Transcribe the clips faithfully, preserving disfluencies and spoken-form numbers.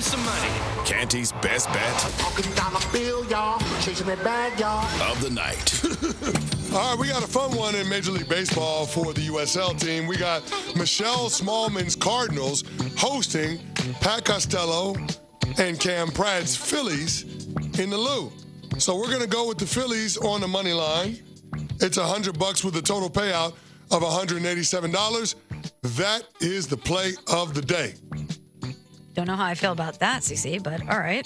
some money. Canty's best bet. Talking dollar bill, y'all. Chasing that bag, y'all. Of the night. All right, we got a fun one in Major League Baseball for the U S L team. We got Michelle Smallman's Cardinals hosting Pat Costello and Cam Pratt's Phillies in the Lou. So we're going to go with the Phillies on the money line. It's one hundred bucks with a total payout of one hundred eighty-seven dollars. That is the play of the day. Don't know how I feel about that, C C, but all right.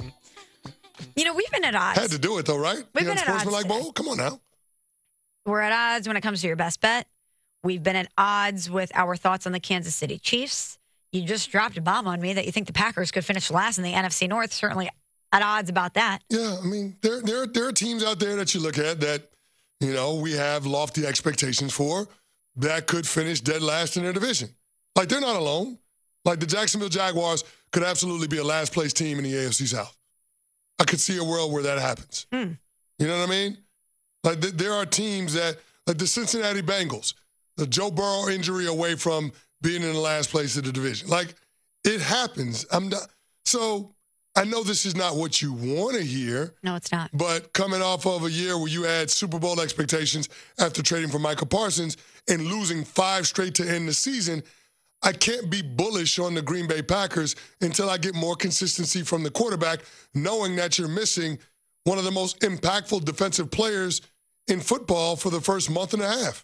You know, we've been at odds. Had to do it, though, right? We've You're been at odds like today. bowl? Come on now. We're at odds when it comes to your best bet. We've been at odds with our thoughts on the Kansas City Chiefs. You just dropped a bomb on me that you think the Packers could finish last in the N F C North. Certainly at odds about that. Yeah, I mean, there, there, there are teams out there that you look at that, you know, we have lofty expectations for that could finish dead last in their division. Like, they're not alone. Like, the Jacksonville Jaguars could absolutely be a last-place team in the A F C South. I could see a world where that happens. Hmm. You know what I mean? Like, th- there are teams that, like the Cincinnati Bengals, the Joe Burrow injury away from being in the last place of the division. Like, it happens. I'm not. So I know this is not what you want to hear. No, it's not. But coming off of a year where you had Super Bowl expectations after trading for Michael Parsons and losing five straight to end the season, I can't be bullish on the Green Bay Packers until I get more consistency from the quarterback, knowing that you're missing one of the most impactful defensive players in football for the first month and a half.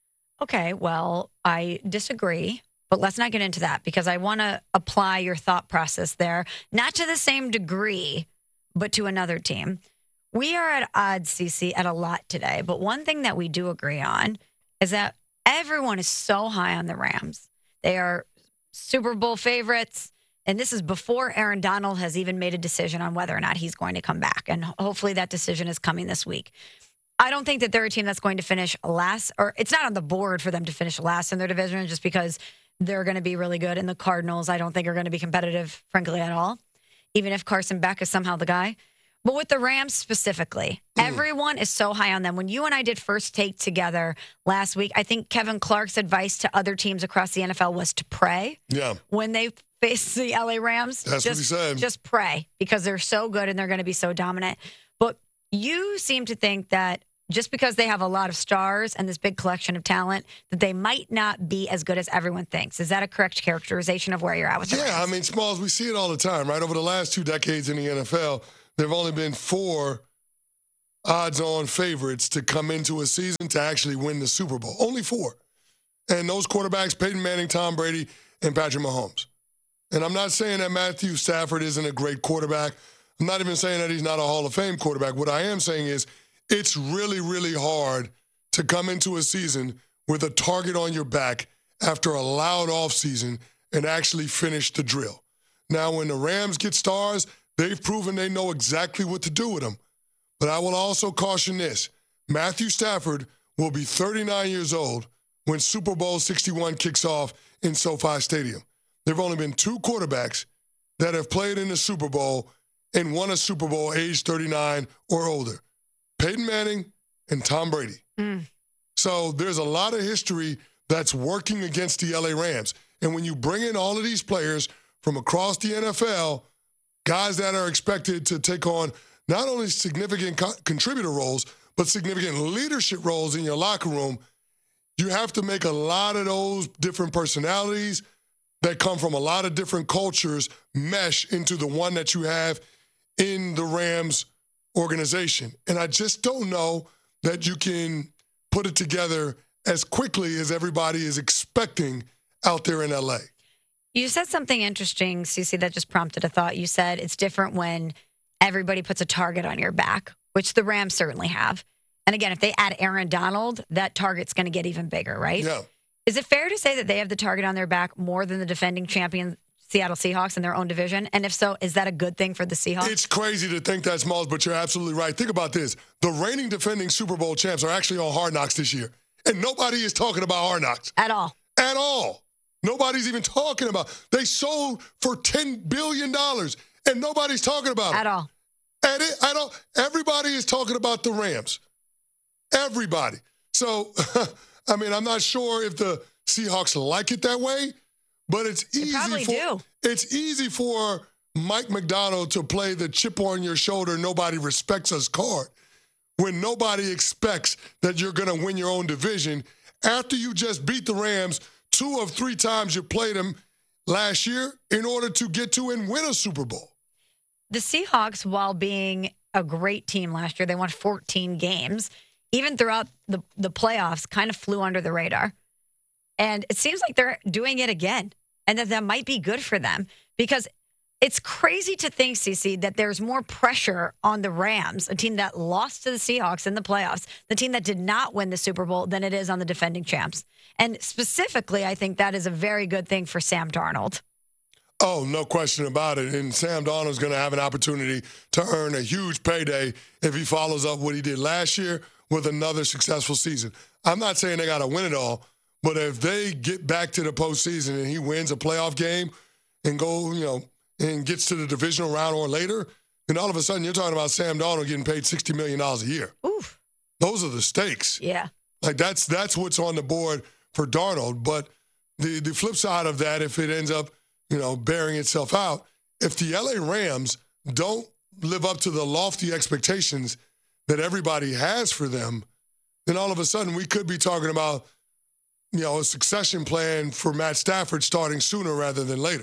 Okay, well, I disagree, but let's not get into that because I want to apply your thought process there, not to the same degree, but to another team. We are at odds, C C, at a lot today, but one thing that we do agree on is that everyone is so high on the Rams. They are Super Bowl favorites, and this is before Aaron Donald has even made a decision on whether or not he's going to come back, and hopefully that decision is coming this week. I don't think that they're a team that's going to finish last, or it's not on the board for them to finish last in their division just because they're going to be really good. And the Cardinals, I don't think, are going to be competitive, frankly, at all, even if Carson Beck is somehow the guy. But with the Rams specifically, mm. everyone is so high on them. When you and I did First Take together last week, I think Kevin Clark's advice to other teams across the N F L was to pray. Yeah. When they face the L A Rams, that's just, what he said. Just pray because they're so good and they're going to be so dominant. But you seem to think that just because they have a lot of stars and this big collection of talent, that they might not be as good as everyone thinks. Is that a correct characterization of where you're at with the Yeah, Rams? I mean, Smalls, we see it all the time, right? Over the last two decades in the N F L, there have only been four odds-on favorites to come into a season to actually win the Super Bowl. Only four. And those quarterbacks, Peyton Manning, Tom Brady, and Patrick Mahomes. And I'm not saying that Matthew Stafford isn't a great quarterback. I'm not even saying that he's not a Hall of Fame quarterback. What I am saying is it's really, really hard to come into a season with a target on your back after a loud offseason and actually finish the drill. Now, when the Rams get stars, they've proven they know exactly what to do with them. But I will also caution this. Matthew Stafford will be thirty-nine years old when Super Bowl sixty-one kicks off in SoFi Stadium. There have only been two quarterbacks that have played in the Super Bowl and won a Super Bowl age thirty-nine or older. Peyton Manning and Tom Brady. Mm. So there's a lot of history that's working against the L A Rams. And when you bring in all of these players from across the N F L, guys that are expected to take on not only significant co- contributor roles, but significant leadership roles in your locker room, you have to make a lot of those different personalities that come from a lot of different cultures mesh into the one that you have in the Rams organization. And I just don't know that you can put it together as quickly as everybody is expecting out there in L A. You said something interesting, Cece, that just prompted a thought. You said it's different when everybody puts a target on your back, which the Rams certainly have. And again, if they add Aaron Donald, that target's going to get even bigger, right? Yeah. Is it fair to say that they have the target on their back more than the defending champion Seattle Seahawks in their own division? And if so, is that a good thing for the Seahawks? It's crazy to think that, Smalls, but you're absolutely right. Think about this. The reigning defending Super Bowl champs are actually on Hard Knocks this year. And nobody is talking about Hard Knocks. At all. At all. Nobody's even talking about. They sold for ten billion dollars, and nobody's talking about it. At all. At, it, at all. Everybody is talking about the Rams. Everybody. So, I mean, I'm not sure if the Seahawks like it that way, but it's easy They probably for do. it's easy for Mike Macdonald to play the chip on your shoulder, nobody respects us card, when nobody expects that you're going to win your own division after you just beat the Rams two of three times you played them last year in order to get to and win a Super Bowl. The Seahawks, while being a great team last year, they won fourteen games, even throughout the, the playoffs, kind of flew under the radar. And it seems like they're doing it again, and that that might be good for them, because it's crazy to think, CeCe, that there's more pressure on the Rams, a team that lost to the Seahawks in the playoffs, the team that did not win the Super Bowl, than it is on the defending champs. And specifically, I think that is a very good thing for Sam Darnold. Oh, no question about it. And Sam Darnold's going to have an opportunity to earn a huge payday if he follows up what he did last year with another successful season. I'm not saying they got to win it all, but if they get back to the postseason and he wins a playoff game and go, you know, and gets to the divisional round or later, then all of a sudden you're talking about Sam Darnold getting paid sixty million dollars a year. Oof. Those are the stakes. Yeah. Like, that's that's what's on the board for Darnold. But the, the flip side of that, if it ends up, you know, bearing itself out, if the L A Rams don't live up to the lofty expectations that everybody has for them, then all of a sudden we could be talking about, you know, a succession plan for Matt Stafford starting sooner rather than later.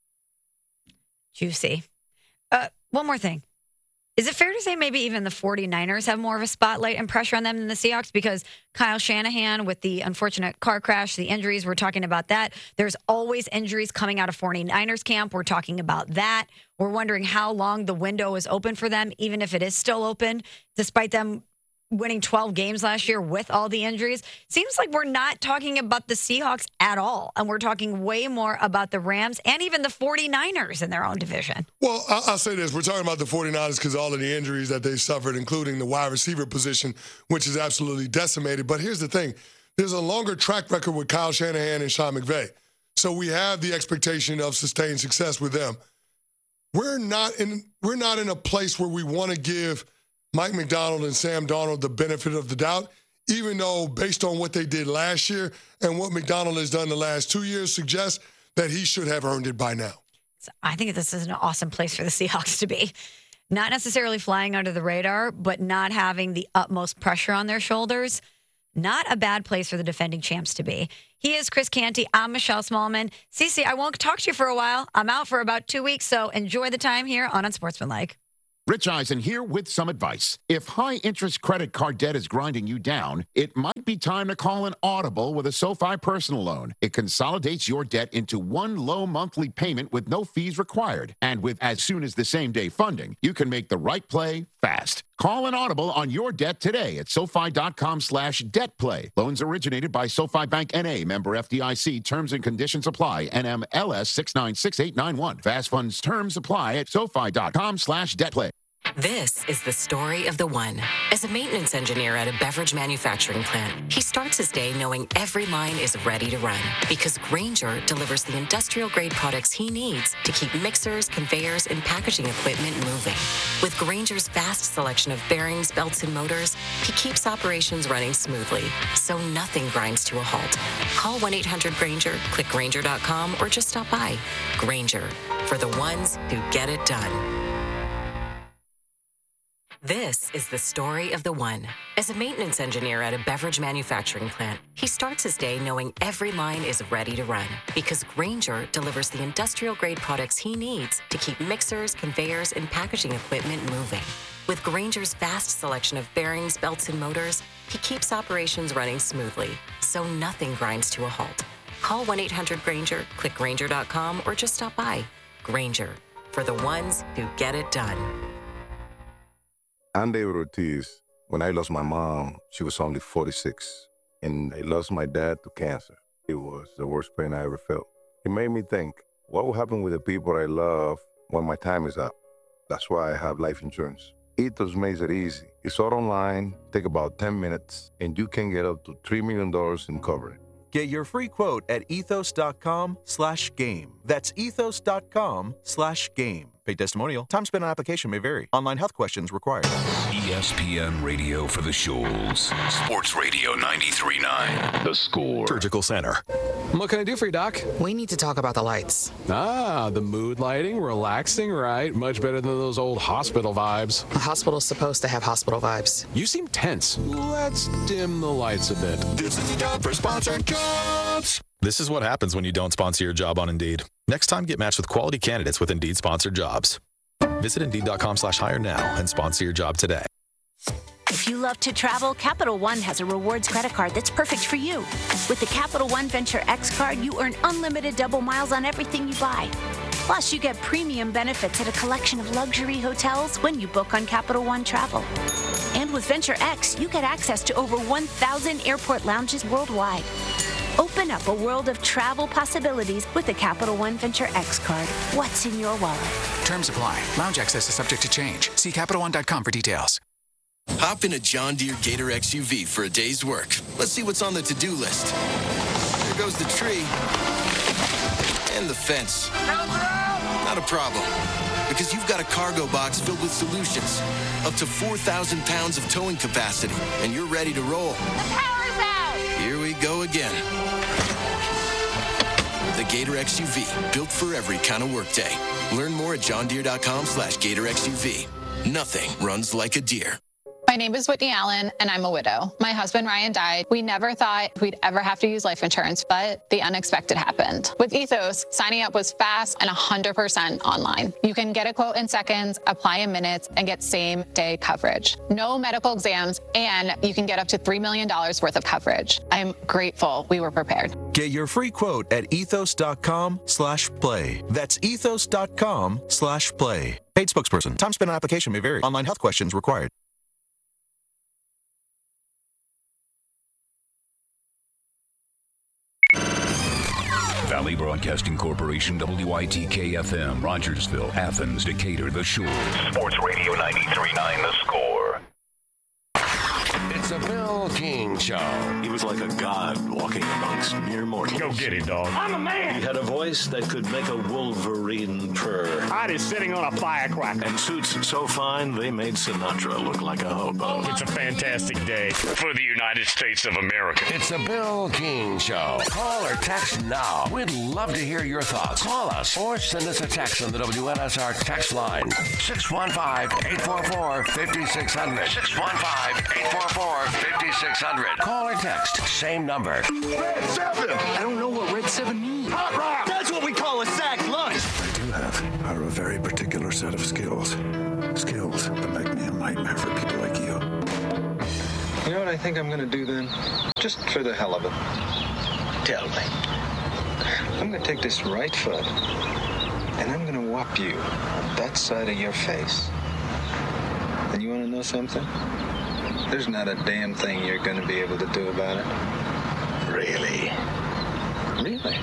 Juicy. Uh, one more thing. Is it fair to say maybe even the 49ers have more of a spotlight and pressure on them than the Seahawks? Because Kyle Shanahan, with the unfortunate car crash, the injuries, we're talking about that. There's always injuries coming out of 49ers camp. We're talking about that. We're wondering how long the window is open for them, even if it is still open, despite them winning twelve games last year with all the injuries. Seems like we're not talking about the Seahawks at all, and we're talking way more about the Rams and even the 49ers in their own division. Well, I'll say this. We're talking about the 49ers because all of the injuries that they suffered, including the wide receiver position, which is absolutely decimated. But here's the thing. There's a longer track record with Kyle Shanahan and Sean McVay. So we have the expectation of sustained success with them. We're not in, we're not in a place where we want to give Mike Macdonald and Sam Darnold the benefit of the doubt, even though based on what they did last year and what Macdonald has done the last two years suggests that he should have earned it by now. I think this is an awesome place for the Seahawks to be. Not necessarily flying under the radar, but not having the utmost pressure on their shoulders. Not a bad place for the defending champs to be. He is Chris Canty. I'm Michelle Smallman. CeCe, I won't talk to you for a while. I'm out for about two weeks, so enjoy the time here on Unsportsmanlike. Rich Eisen here with some advice. If high-interest credit card debt is grinding you down, it might be time to call an Audible with a SoFi personal loan. It consolidates your debt into one low monthly payment with no fees required. And with as soon as the same day funding, you can make the right play fast. Call an Audible on your debt today at SoFi.com slash debt play. Loans originated by SoFi Bank N A, member F D I C. Terms and conditions apply. N M L S six nine six eight nine one. Fast funds terms apply at SoFi.com slash debt play. This is the story of the one. As a maintenance engineer at a beverage manufacturing plant, he starts his day knowing every line is ready to run because Grainger delivers the industrial-grade products he needs to keep mixers, conveyors, and packaging equipment moving. With Grainger's vast selection of bearings, belts, and motors, he keeps operations running smoothly, so nothing grinds to a halt. Call one eight hundred Grainger, click Grainger dot com, or just stop by. Grainger, for the ones who get it done. This is the story of the one. As a maintenance engineer at a beverage manufacturing plant, he starts his day knowing every line is ready to run because Grainger delivers the industrial-grade products he needs to keep mixers, conveyors, and packaging equipment moving. With Grainger's vast selection of bearings, belts, and motors, he keeps operations running smoothly, so nothing grinds to a halt. Call one eight hundred Grainger, click Grainger dot com, or just stop by. Grainger, for the ones who get it done. I'm David Ortiz. When I lost my mom, she was only forty-six, and I lost my dad to cancer. It was the worst pain I ever felt. It made me think, what will happen with the people I love when my time is up? That's why I have life insurance. Ethos makes it easy. It's all online, take about ten minutes, and you can get up to three million dollars in coverage. Get your free quote at ethos.com slash game. That's ethos.com slash game. Paid testimonial. Time spent on application may vary. Online health questions required. E S P N Radio for the Shoals. Sports Radio ninety-three point nine. The Score. Surgical Center. What can I do for you, Doc? We need to talk about the lights. Ah, the mood lighting, relaxing, right? Much better than those old hospital vibes. A hospital's supposed to have hospital vibes. You seem tense. Let's dim the lights a bit. This is the time for sponsored jobs. This is what happens when you don't sponsor your job on Indeed. Next time, get matched with quality candidates with Indeed sponsored jobs. Visit Indeed.com slash hire now and sponsor your job today. If you love to travel, Capital One has a rewards credit card that's perfect for you. With the Capital One Venture X card, you earn unlimited double miles on everything you buy. Plus, you get premium benefits at a collection of luxury hotels when you book on Capital One Travel. And with Venture X, you get access to over one thousand airport lounges worldwide. Open up a world of travel possibilities with the Capital One Venture X card. What's in your wallet? Terms apply. Lounge access is subject to change. See Capital One dot com for details. Hop in a John Deere Gator X U V for a day's work. Let's see what's on the to-do list. There goes the tree. And the fence. Not a problem. Because you've got a cargo box filled with solutions. Up to four thousand pounds of towing capacity. And you're ready to roll. The power's out! Here we go again. The Gator X U V. Built for every kind of workday. Learn more at John Deere dot com slash Gator X U V. Nothing runs like a deer. My name is Whitney Allen, and I'm a widow. My husband, Ryan, died. We never thought we'd ever have to use life insurance, but the unexpected happened. With Ethos, signing up was fast and one hundred percent online. You can get a quote in seconds, apply in minutes, and get same-day coverage. No medical exams, and you can get up to three million dollars worth of coverage. I'm grateful we were prepared. Get your free quote at ethos.com slash play. That's ethos.com slash play. Paid spokesperson. Time spent on application may vary. Online health questions required. Valley Broadcasting Corporation, W I T K F M, Rogersville, Athens, Decatur, The Shore. Sports Radio ninety-three point nine, The Score. It's a Bill King Show. He was like a god walking amongst mere mortals. Go get it, dog. I'm a man. He had a voice that could make a wolverine purr. I'd is sitting on a firecracker. And suits so fine, they made Sinatra look like a hobo. It's a fantastic day for the United States of America. It's a Bill King Show. Call or text now. We'd love to hear your thoughts. Call us or send us a text on the W N S R text line. six one five, eight four four, five six zero zero. six one five, eight four four, five six zero zero. Call or text. Same number. Red seven. I don't know what red seven means. Hot rock. That's what we call a sack lunch. I do have are a very particular set of skills. Skills that make me a nightmare for people like you. You know what I think I'm going to do then? Just for the hell of it. Tell me. I'm going to take this right foot, and I'm going to whop you on that side of your face. And you want to know something? There's not a damn thing you're going to be able to do about it. Really? Really?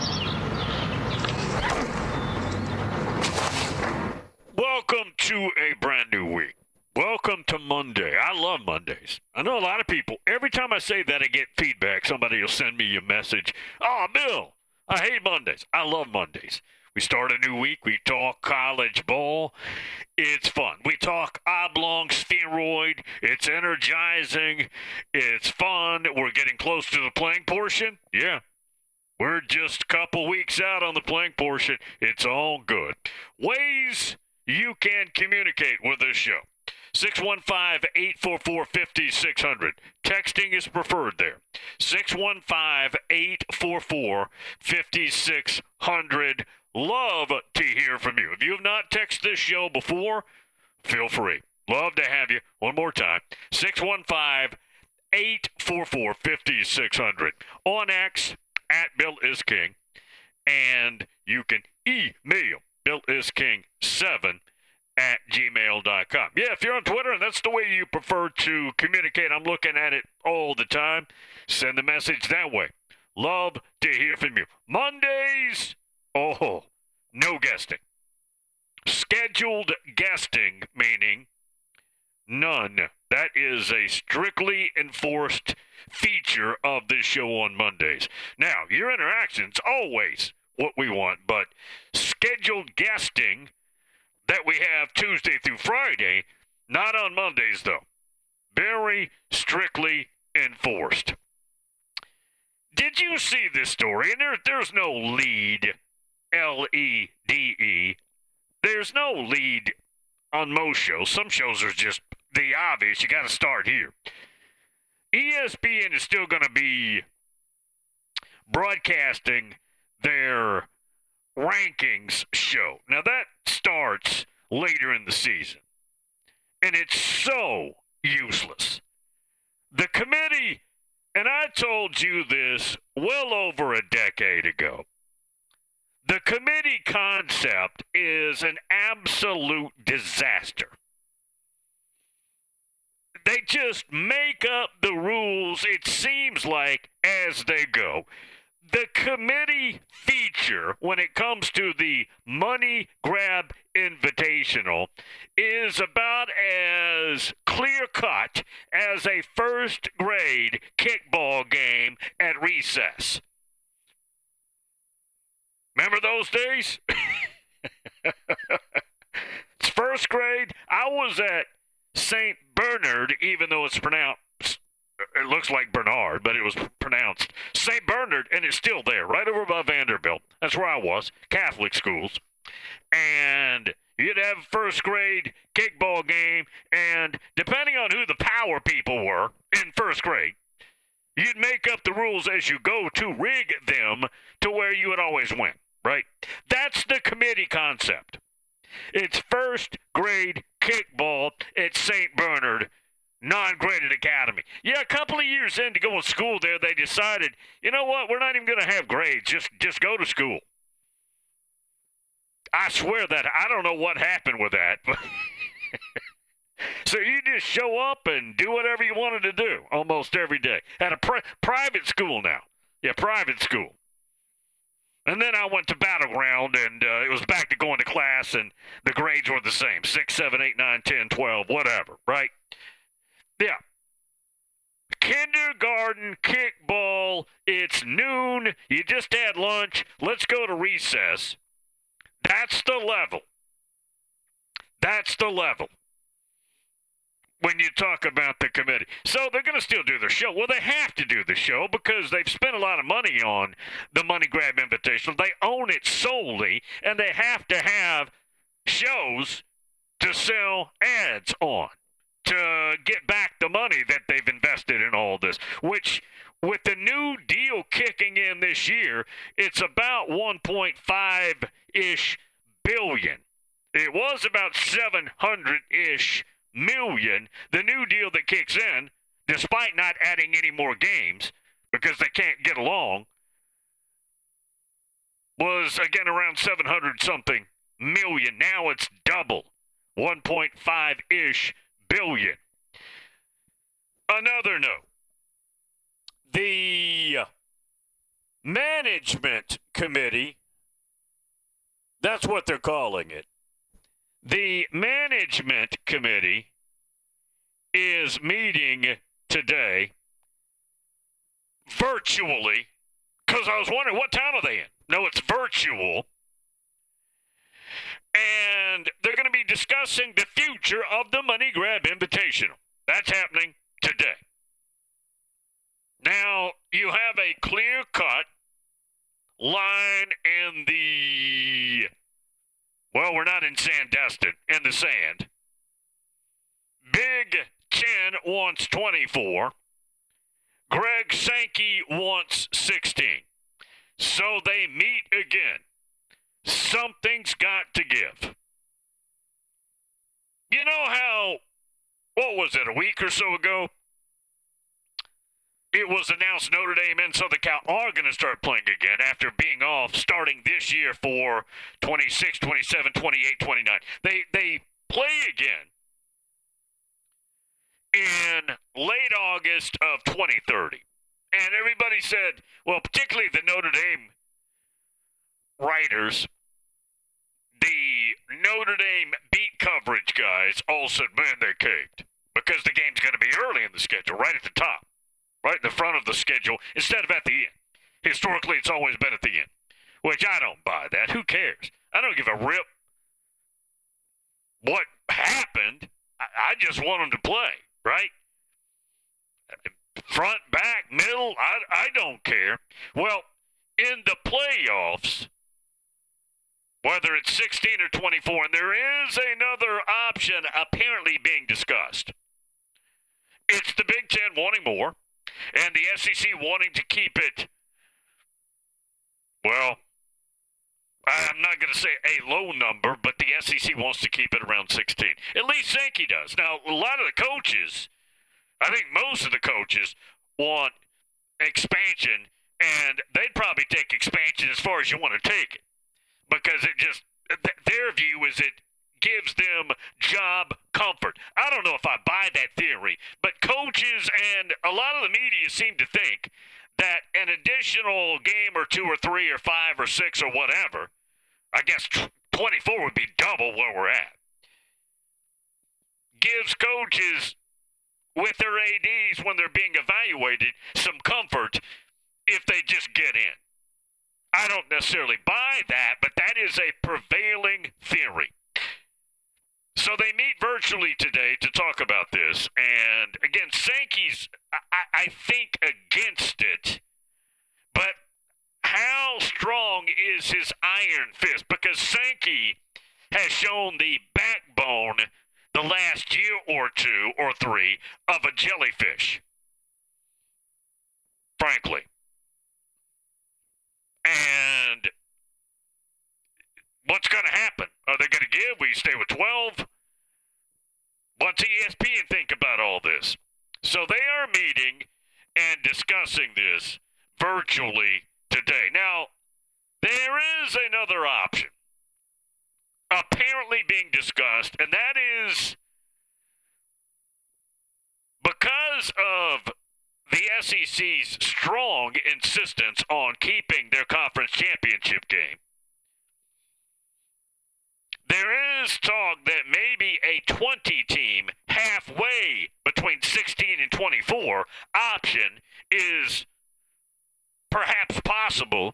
Welcome to a brand new week. Welcome to Monday. I love Mondays. I know a lot of people, every time I say that, I get feedback. Somebody will send me a message. Oh, Bill, I hate Mondays. I love Mondays. We start a new week. We talk college ball. It's fun. We talk oblong spheroid. It's energizing. It's fun. We're getting close to the playing portion. Yeah. We're just a couple weeks out on the playing portion. It's all good. Ways you can communicate with this show. six one five, eight four four, five six zero zero. Texting is preferred there. six one five, eight four four, five six zero zero. Love to hear from you. If you have not texted this show before, feel free. Love to have you. One more time. six one five, eight four four, five six zero zero. On X, at Bill is King. And you can email Bill is King seven at gmail dot com. Yeah, if you're on Twitter and that's the way you prefer to communicate, I'm looking at it all the time. Send a message that way. Love to hear from you. Mondays, oh, no guesting. Scheduled guesting, meaning none. That is a strictly enforced feature of this show on Mondays. Now, your interaction's always what we want, but scheduled guesting, that we have Tuesday through Friday, not on Mondays, though. Very strictly enforced. Did you see this story? And there, there's no lead, L E D E. There's no lead on most shows. Some shows are just the obvious. You got to start here. E S P N is still going to be broadcasting their rankings show. Now, that starts later in the season, and it's so useless. The committee, and I told you this well over a decade ago, the committee concept is an absolute disaster. They just make up the rules, it seems like, as they go. The committee feature, when it comes to the Money Grab Invitational, is about as clear-cut as a first-grade kickball game at recess. Remember those days? It's first grade. I was at Saint Bernard, even though it's pronounced, it looks like Bernard, but it was pronounced Saint Bernard, and it's still there, right over above Vanderbilt. That's where I was, Catholic schools. And you'd have a first grade kickball game, and depending on who the power people were in first grade, you'd make up the rules as you go to rig them to where you would always win, right? That's the committee concept. It's first grade kickball at Saint Bernard non-graded academy. Yeah, a couple of years into going to school there, they decided, you know what, we're not even going to have grades. Just just go to school. I swear that I don't know what happened with that. So you just show up and do whatever you wanted to do almost every day. At a pri- private school now. Yeah, private school. And then I went to Battleground, and uh, it was back to going to class, and the grades were the same. six, seven, eight, nine, ten, twelve, whatever, right? Yeah. Kindergarten kickball, it's noon, you just had lunch, let's go to recess. That's the level. That's the level when you talk about the committee. So they're going to still do their show. Well, they have to do the show because they've spent a lot of money on the Money Grab Invitational. They own it solely, and they have to have shows to sell ads on, to get back the money that they've invested in all this, which with the new deal kicking in this year, it's about one point five-ish billion. It was about seven hundred-ish million. The new deal that kicks in, despite not adding any more games because they can't get along, was again around seven hundred something million. Now it's double, one point five-ish billion. Another note. The management committee, that's what they're calling it. The management committee is meeting today virtually, because I was wondering, what town are they in? No, it's virtual. And they're going to be discussing the future of the Money Grab Invitational. That's happening today. Now, you have a clear-cut line in the, well, we're not in Sandestin, in the sand. Big Ten wants twenty-four. Greg Sankey wants sixteen. So they meet again. Something's got to give. You know how, what was it, a week or so ago? It was announced Notre Dame and Southern Cal are going to start playing again after being off starting this year for twenty-six, twenty-seven, twenty-eight, twenty-nine. They they play again in late August of twenty thirty. And everybody said, well, particularly the Notre Dame writers, the Notre Dame beat coverage guys all said, man, they caved. Because the game's going to be early in the schedule, right at the top. Right in the front of the schedule, instead of at the end. Historically, it's always been at the end, which I don't buy that. Who cares? I don't give a rip. what happened. I, I just want them to play, right? Front, back, middle, I, I don't care. Well, in the playoffs, whether it's sixteen or twenty-four, and there is another option apparently being discussed. It's the Big Ten wanting more, and the S E C wanting to keep it, well, I'm not going to say a low number, but the S E C wants to keep it around sixteen. At least Sankey does. Now, a lot of the coaches, I think most of the coaches want expansion, and they'd probably take expansion as far as you want to take it, because it just, th- their view is it gives them job comfort. I don't know if I buy that theory, but coaches and a lot of the media seem to think that an additional game or two or three or five or six or whatever, I guess twenty-four would be double where we're at, gives coaches with their A Ds when they're being evaluated some comfort if they just get in. I don't necessarily buy that, but that is a prevailing theory. So they meet virtually today to talk about this. And again, Sankey's, I, I think, against it. But how strong is his iron fist? Because Sankey has shown the backbone the last year or two or three of a jellyfish, frankly. And what's going to happen? Are they going to give? Will you stay with twelve? What's E S P N think about all this? So they are meeting and discussing this virtually today. Now, there is another option apparently being discussed, and that is because of the S E C's strong insistence on keeping their conference championship game. There is talk that maybe a twenty-team halfway between sixteen and twenty-four option is perhaps possible,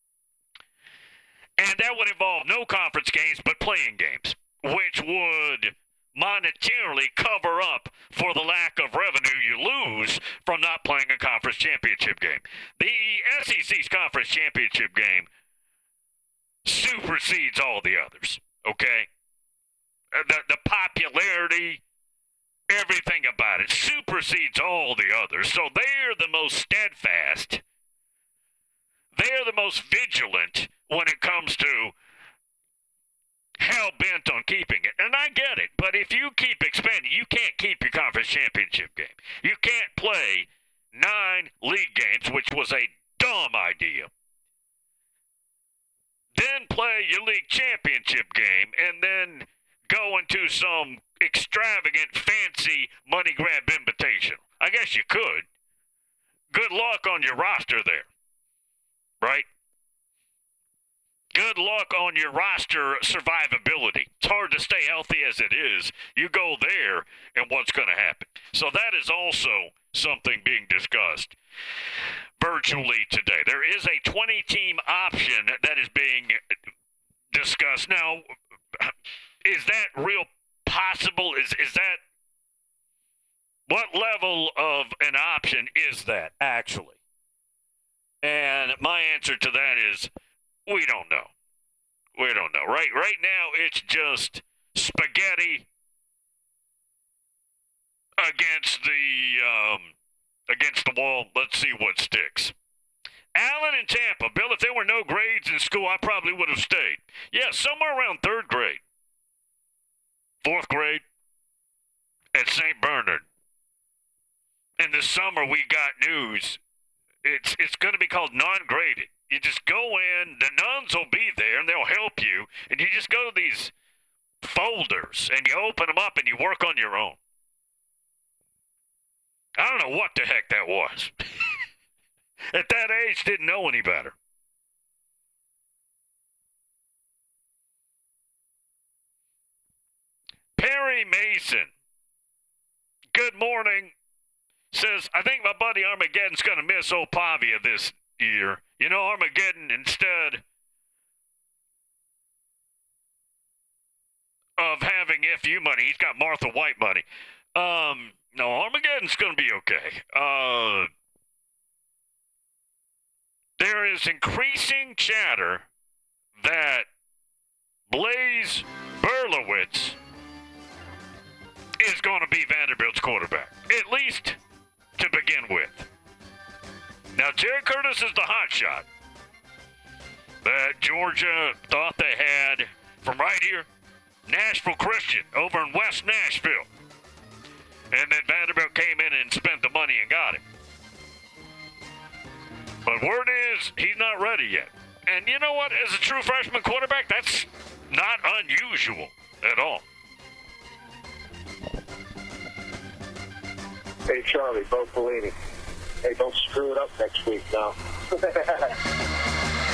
and that would involve no conference games but playing games, which would monetarily cover up for the lack of revenue you lose from not playing a conference championship game. The S E C's conference championship game supersedes all the others, okay? The, the popularity, everything about it supersedes all the others. So they're the most steadfast. They're the most vigilant when it comes to hell-bent on keeping it. And I get it, but if you keep expanding, you can't keep your conference championship game. You can't play nine league games, which was a dumb idea. Then play your league championship game, and then go into some extravagant, fancy, money-grab invitation. I guess you could. Good luck on your roster there, right? Good luck on your roster survivability. It's hard to stay healthy as it is. You go there, and what's going to happen? So that is also something being discussed virtually today. There is a twenty-team option that is being discussed. Now, is that real possible? Is is that, what level of an option is that, actually? And my answer to that is, we don't know. We don't know. Right right now, it's just spaghetti against the um, against the wall. Let's see what sticks. Allen and Tampa. Bill, if there were no grades in school, I probably would have stayed. Yeah, somewhere around third grade. Fourth grade at Saint Bernard. In the summer, we got news. It's it's going to be called non-graded. You just go in, the nuns will be there, and they'll help you, and you just go to these folders, and you open them up, and you work on your own. I don't know what the heck that was. At that age, didn't know any better. Perry Mason, good morning, says, I think my buddy Armageddon's going to miss old Pavia this year. You know, Armageddon, instead of having F U money. He's got Martha White money. Um, no, Armageddon's going to be okay. Uh, there is increasing chatter that Blaze Berlowitz is going to be Vanderbilt's quarterback, at least to begin with. Now, Jerry Curtis is the hot shot that Georgia thought they had from right here, Nashville Christian over in West Nashville. And then Vanderbilt came in and spent the money and got him. But word is, he's not ready yet. And you know what? As a true freshman quarterback, that's not unusual at all. Hey, Charlie, Bo Pelini. Hey, don't screw it up next week now.